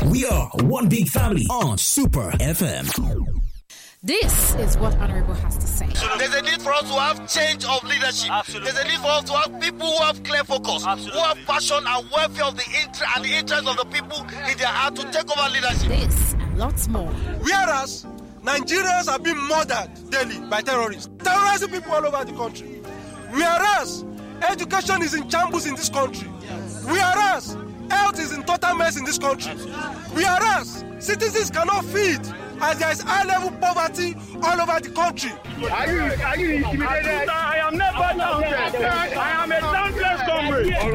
We are one big family on Super FM. This is what Honorable has to say. There's a need for us to have change of leadership. Absolutely. There's a need for us to have people who have clear focus, who have passion and welfare of the interest of the people in their heart to take over leadership. This and lots more. Whereas Nigerians are being murdered daily by terrorists, terrorizing people all over the country. Whereas education is in shambles in this country. Whereas health is in total mess in this country. Whereas citizens cannot feed, as there is high-level poverty all over the country. Are you intimidated? I am never downstairs. I am a downstairs comrade. All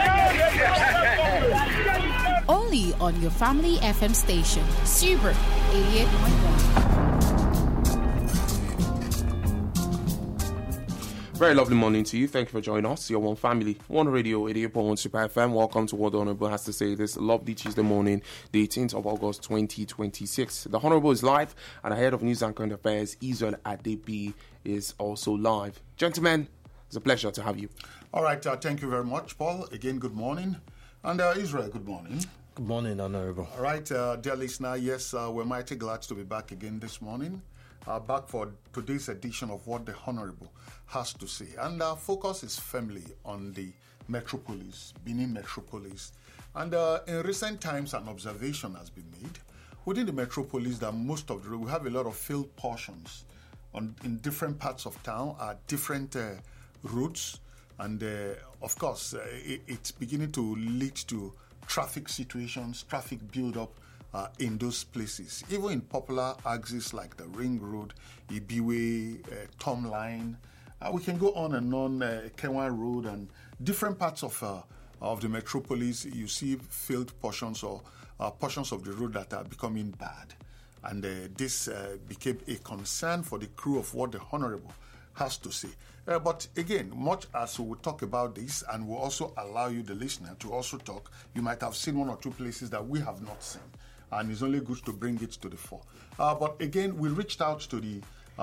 right. Only on your family FM station, Super 88.1. Very lovely morning to you. Thank you for joining us. Your One Family, One Radio, 88.1 Super FM. Welcome to what the Honorable has to say this lovely Tuesday morning, the 18th of August, 2026. The Honorable is live, and ahead of news and current affairs, Israel Adebi is also live. Gentlemen, it's a pleasure to have you. All right, thank you very much, Paul. Again, good morning. And Israel, good morning. Good morning, Honorable. All right, dear listener, yes, we're mighty glad to be back again this morning. Back for today's edition of What the Honorable has to say. And our focus is firmly on the metropolis, Benin metropolis. And in recent times, an observation has been made within the metropolis that most of we have a lot of filled portions in different parts of town at different routes. And of course, it's beginning to lead to traffic situations, traffic build-up in those places. Even in popular axes like the Ring Road, Ibiwe, Tom Line, we can go on and on, Kenwa Road, and different parts of the metropolis. You see filled portions or portions of the road that are becoming bad. And this became a concern for the crew of what the Honorable has to say. But again, much as we will talk about this, and we'll also allow you, the listener, to also talk, you might have seen one or two places that we have not seen. And it's only good to bring it to the fore. But again, we reached out to the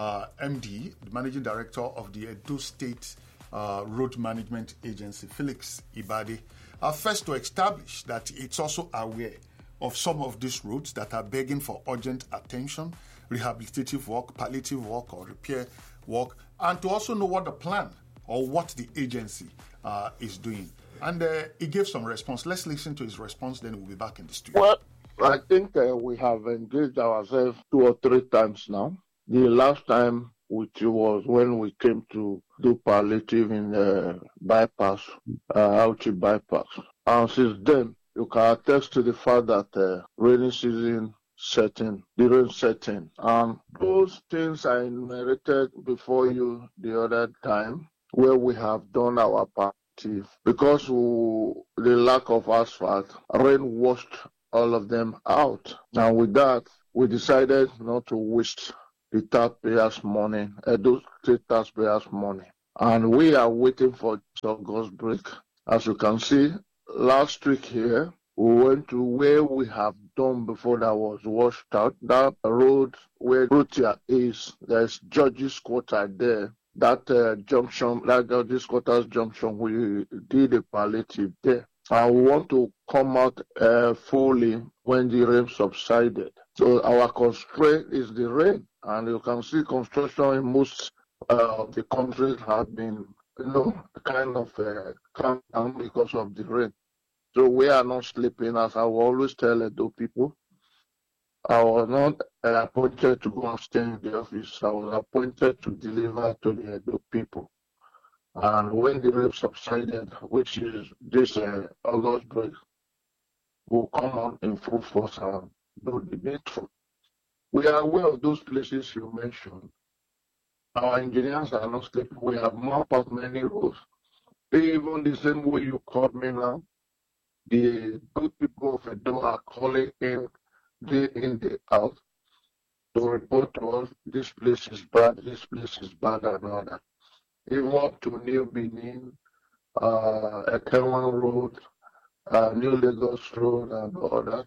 MD, the Managing Director of the Edo State Road Management Agency, Felix Ibade, first to establish that it's also aware of some of these roads that are begging for urgent attention, rehabilitative work, palliative work, or repair work, and to also know what the plan or what the agency is doing. And he gave some response. Let's listen to his response, then we'll be back in the studio. Well, I think we have engaged ourselves 2 or 3 times now. The last time which was when we came to do palliative in bypass, Auchi bypass. And since then, you can attest to the fact that rainy season setting, the rain setting. And those things I enumerated before you the other time, where we have done our palliative, because the lack of asphalt, rain washed all of them out. And with that, we decided not to waste the taxpayers' money, those state taxpayers' money. And we are waiting for August break. As you can see, last week here, we went to where we have done before that was washed out. That road where Brutia is, there's George's Quarter there. That junction, that George's Quarters junction, we did a palliative there. And we want to come out fully when the rain subsided. So our constraint is the rain. And you can see construction in most of the countries have been, kind of calmed down because of the rain. So we are not sleeping, as I will always tell Edo people. I was not appointed to go and stay in the office. I was appointed to deliver to the Edo people. And when the rain subsided, which is this August break, we'll come on in full force and do the needful. We are aware of those places you mentioned. Our engineers are not sleeping. We have mapped out many roads. Even the same way you called me now, the good people of Edo are calling in, day in, day out, to report to us, this place is bad, and all that. Even up to New Benin, Ekenwan Road, New Lagos Road, and all that.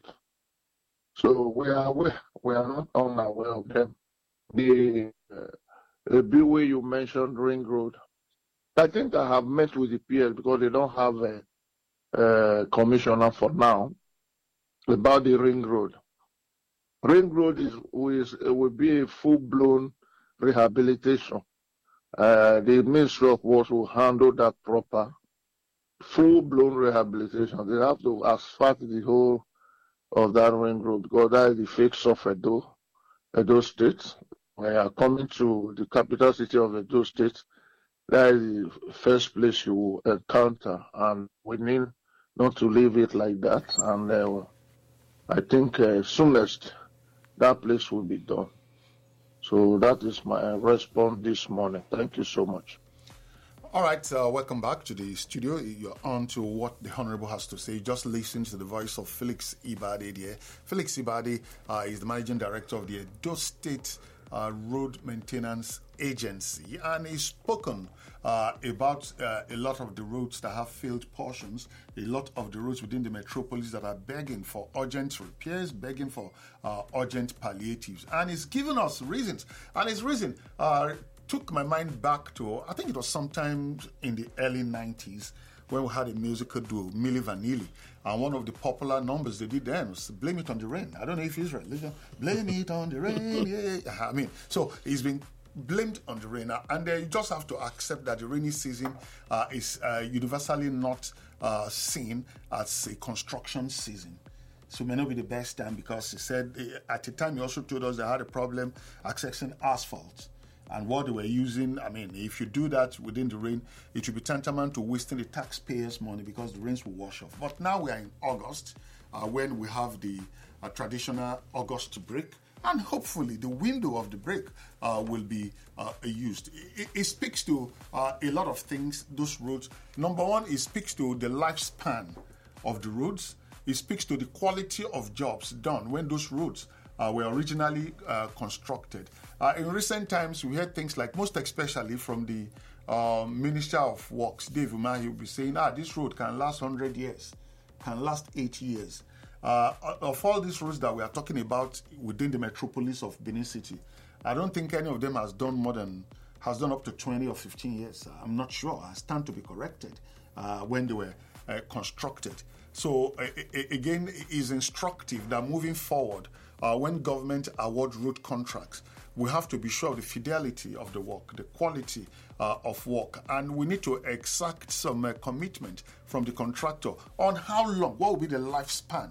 So we are aware. We are not unaware of them. The Ibiwe you mentioned, Ring Road. I think I have met with the PS because they don't have a commissioner for now. about the ring road. Ring road will be a full-blown rehabilitation. The Ministry of Works will handle that proper full-blown rehabilitation. They have to asphalt the whole of that ring road because that is the face of Edo State. We are coming to the capital city of Edo State. That is the first place you will encounter, and we need not to leave it like that. And I think soonest that place will be done. So that is my response this morning. Thank you so much. All right, welcome back to the studio. You're on to what the Honorable has to say. Just listen to the voice of Felix Ibade there. Felix Ibade is the Managing Director of the Edo State Road Maintenance Agency, and he's spoken about a lot of the roads that have failed portions, a lot of the roads within the metropolis that are begging for urgent repairs, begging for urgent palliatives. And he's given us reasons. And his reason took my mind back to, I think it was sometime in the early 90s when we had a musical duo, Milli Vanilli. And one of the popular numbers they did then was Blame It on the Rain. I don't know if it's right. Blame it on the rain, yeah. I mean, so he's been blamed on the rain. And you just have to accept that the rainy season is universally not seen as a construction season. So it may not be the best time, because he said at the time he also told us they had a problem accessing asphalt. And what they were using, I mean, if you do that within the rain, it will be tantamount to wasting the taxpayers' money because the rains will wash off. But now we are in August, when we have the traditional August break, and hopefully the window of the break will be used. It speaks to a lot of things, those roads. Number one, it speaks to the lifespan of the roads. It speaks to the quality of jobs done when those roads were originally constructed. In recent times, we heard things like, most especially from the Minister of Works, Dave Umahi, will be saying, this road can last 100 years, can last 8 years. Of all these roads that we are talking about within the metropolis of Benin City, I don't think any of them has done up to 20 or 15 years. I'm not sure. I stand to be corrected when they were constructed. So again, it is instructive that moving forward, when government award road contracts, we have to be sure of the fidelity of the work, the quality of work, and we need to exact some commitment from the contractor on how long, what will be the lifespan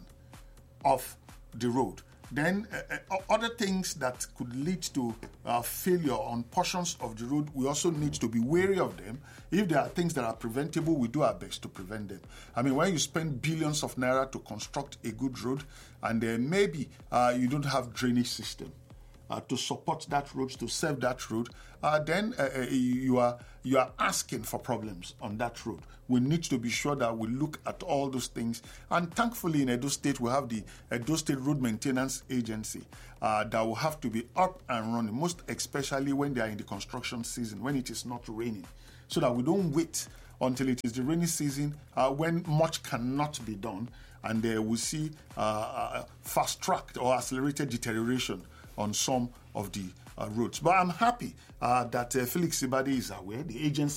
of the road. Then other things that could lead to failure on portions of the road, we also need to be wary of them. If there are things that are preventable, we do our best to prevent them. I mean, when you spend billions of naira to construct a good road, and maybe you don't have drainage system to support that road, to serve that road, then you are asking for problems on that road. We need to be sure that we look at all those things. And thankfully in Edo State, we have the Edo State Road Maintenance Agency that will have to be up and running, most especially when they are in the construction season, when it is not raining, so that we don't wait until it is the rainy season when much cannot be done, and we see fast-tracked or accelerated deterioration on some of the roads. But I'm happy that Felix Ibade is aware, the agency